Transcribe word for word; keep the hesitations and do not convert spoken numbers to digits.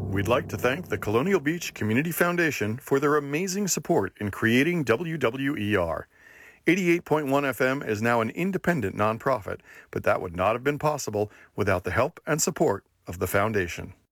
We'd like to thank the Colonial Beach Community Foundation for their amazing support in creating W W E R. eighty-eight point one F M is now an independent nonprofit, but that would not have been possible without the help and support of the Foundation.